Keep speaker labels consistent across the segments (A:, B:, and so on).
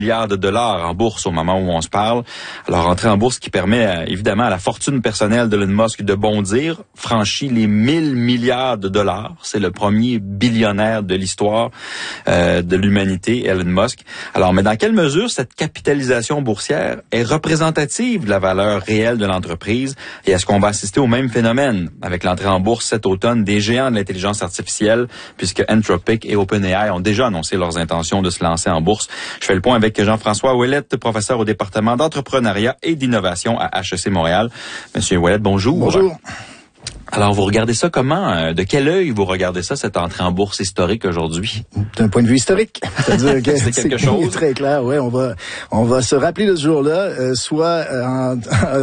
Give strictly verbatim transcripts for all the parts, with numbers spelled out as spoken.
A: milliards de dollars en bourse au moment où on se parle. Alors, entrée en bourse qui permet euh, évidemment à la fortune personnelle d'Elon Musk de bondir, franchit les mille milliards de dollars. C'est le premier billionnaire de l'histoire euh, de l'humanité, Elon Musk. Alors, mais dans quelle mesure cette capitalisation boursière est représentative de la valeur réelle de l'entreprise? Et est-ce qu'on va assister au même phénomène avec l'entrée en bourse cet automne des géants de l'intelligence artificielle, puisque Anthropic et OpenAI ont déjà annoncé leurs intentions de se lancer en bourse? Je fais le point avec Jean-François Ouellette, professeur au département d'entrepreneuriat et d'innovation à H E C Montréal. Monsieur Ouellette, bonjour.
B: Bonjour.
A: Alors, vous regardez ça comment? De quel œil vous regardez ça, cette entrée en bourse historique aujourd'hui?
B: D'un point de vue historique. C'est-à-dire que
A: c'est quelque chose.
B: C'est très clair, oui. On va, on va se rappeler de ce jour-là, euh, soit en,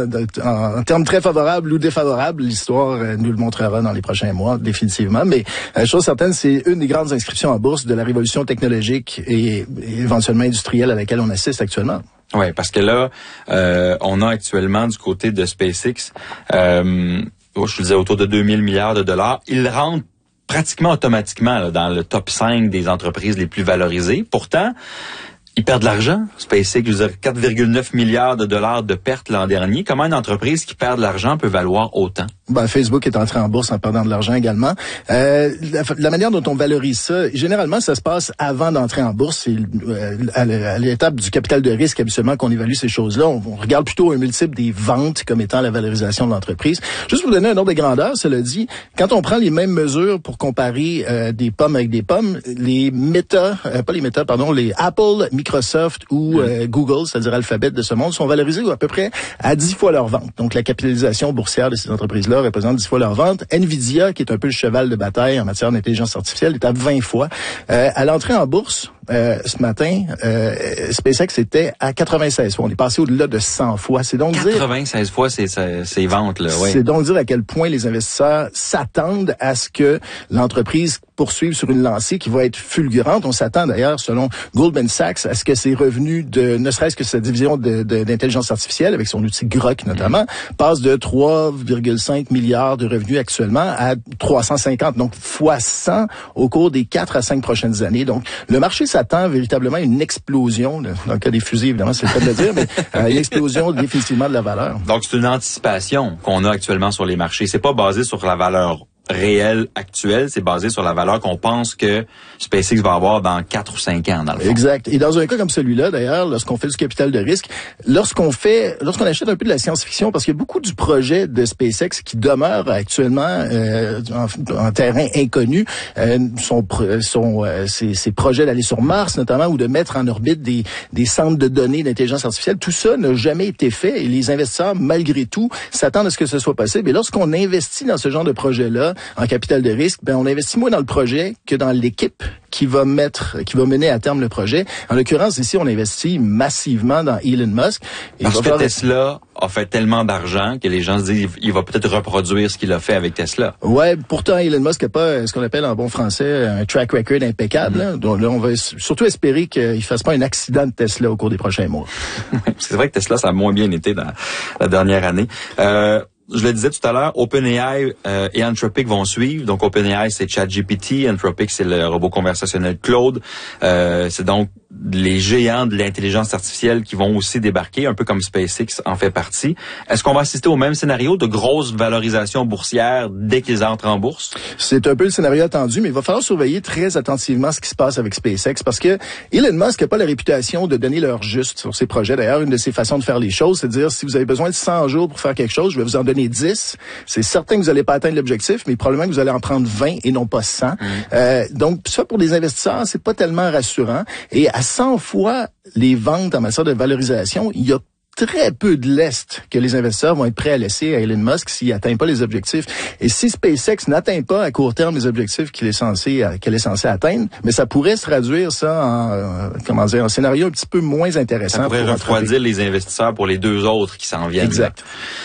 B: en, en termes très favorables ou défavorables. L'histoire euh, nous le montrera dans les prochains mois, définitivement. Mais euh, chose certaine, c'est une des grandes inscriptions en bourse de la révolution technologique et, et éventuellement industrielle à laquelle on assiste actuellement.
A: Oui, parce que là, euh, on a actuellement du côté de SpaceX, euh, je disais autour de deux mille milliards de dollars. Ils rentrent pratiquement automatiquement là, dans le top cinq des entreprises les plus valorisées. Pourtant, ils perdent de l'argent. SpaceX, je veux dire, quatre virgule neuf milliards de dollars de pertes l'an dernier. Comment une entreprise qui perd de l'argent peut valoir autant?
B: Ben, Facebook est entré en bourse en perdant de l'argent également. Euh, la, la manière dont on valorise ça, généralement, ça se passe avant d'entrer en bourse. C'est euh, à l'étape du capital de risque, habituellement, qu'on évalue ces choses-là. On, on regarde plutôt un multiple des ventes comme étant la valorisation de l'entreprise. Juste pour vous donner un ordre de grandeur, cela dit, quand on prend les mêmes mesures pour comparer euh, des pommes avec des pommes, les Meta, euh, pas les Meta, pardon, les Apple, Microsoft ou euh, Google, c'est-à-dire Alphabet de ce monde, sont valorisés à peu près à dix fois leur vente. Donc, la capitalisation boursière de ces entreprises-là représente dix fois leur vente. Nvidia, qui est un peu le cheval de bataille en matière d'intelligence artificielle, est à vingt fois. Euh, à l'entrée en bourse, euh, ce matin, euh, SpaceX était à quatre-vingt-seize fois. On est passé au-delà de cent fois. C'est donc dire...
A: quatre-vingt-seize fois ces, ces ventes, là, oui.
B: C'est donc dire à quel point les investisseurs s'attendent à ce que l'entreprise poursuive sur une lancée qui va être fulgurante. On s'attend d'ailleurs, selon Goldman Sachs, à ce que ses revenus de, ne serait-ce que sa division de, de, d'intelligence artificielle, avec son outil Grok notamment, mmh. passe de trois virgule cinq milliards de revenus actuellement à trois cent cinquante, donc fois cent au cours des quatre à cinq prochaines années. Donc, le marché s'attend véritablement à une explosion, dans le cas des fusils, évidemment, c'est le cas de le dire, mais euh, une explosion définitivement de la valeur.
A: Donc, c'est une anticipation qu'on a actuellement sur les marchés. C'est pas basé sur la valeur réel actuel, c'est basé sur la valeur qu'on pense que SpaceX va avoir dans quatre ou cinq ans, dans le fond.
B: Exact. Et dans un cas comme celui-là, d'ailleurs, lorsqu'on fait du capital de risque, lorsqu'on fait, lorsqu'on achète un peu de la science-fiction, parce qu'il y a beaucoup du projet de SpaceX qui demeure actuellement euh, en, en terrain inconnu, euh, son, son, euh, ses, ses projets d'aller sur Mars, notamment, ou de mettre en orbite des, des centres de données d'intelligence artificielle, tout ça n'a jamais été fait, et les investisseurs, malgré tout, s'attendent à ce que ce soit possible. Et lorsqu'on investit dans ce genre de projet-là, en capital de risque, ben on investit moins dans le projet que dans l'équipe qui va mettre, qui va mener à terme le projet. En l'occurrence, ici, on investit massivement dans Elon Musk.
A: Et Parce que Tesla a fait tellement d'argent que les gens se disent il va peut-être reproduire ce qu'il a fait avec Tesla.
B: Ouais, pourtant Elon Musk n'a pas ce qu'on appelle en bon français un track record impeccable. Mm-hmm. Donc là, on va surtout espérer qu'il fasse pas un accident de Tesla au cours des prochains mois.
A: C'est vrai que Tesla, ça a moins bien été dans la dernière année. Euh, Je le disais tout à l'heure, OpenAI euh, et Anthropic vont suivre. Donc, OpenAI, c'est ChatGPT. Anthropic, c'est le robot conversationnel Claude. Euh, c'est donc les géants de l'intelligence artificielle qui vont aussi débarquer, un peu comme SpaceX en fait partie. Est-ce qu'on va assister au même scénario de grosse valorisation boursière dès qu'ils entrent en bourse?
B: C'est un peu le scénario attendu, mais il va falloir surveiller très attentivement ce qui se passe avec SpaceX parce que Elon Musk n'a pas la réputation de donner l'heure juste sur ses projets. D'ailleurs, une de ses façons de faire les choses, c'est de dire si vous avez besoin de cent jours pour faire quelque chose, je vais vous en donner dix. C'est certain que vous n'allez pas atteindre l'objectif, mais probablement que vous allez en prendre vingt et non pas cent. Mmh. Euh, donc, ça, pour les investisseurs, c'est pas tellement rassurant. Et à cent fois les ventes en matière de valorisation, il y a très peu de lest que les investisseurs vont être prêts à laisser à Elon Musk s'il n'atteint pas les objectifs. Et si SpaceX n'atteint pas à court terme les objectifs qu'il est censé qu'elle est censée atteindre, mais ça pourrait se traduire ça en euh, comment dire un scénario un petit peu moins intéressant.
A: Ça pourrait refroidir les investisseurs pour les deux autres qui s'en viennent.
B: Exact.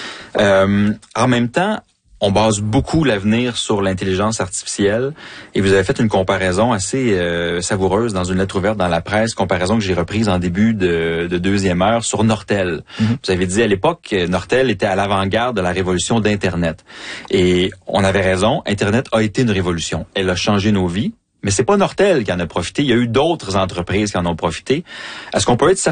A: Euh, en même temps, on base beaucoup l'avenir sur l'intelligence artificielle et vous avez fait une comparaison assez euh, savoureuse dans une lettre ouverte dans la presse, comparaison que j'ai reprise en début de, de deuxième heure sur Nortel. Mm-hmm. Vous avez dit à l'époque, Nortel était à l'avant-garde de la révolution d'Internet. Et on avait raison, Internet a été une révolution. Elle a changé nos vies, mais c'est pas Nortel qui en a profité. Il y a eu d'autres entreprises qui en ont profité. Est-ce qu'on peut être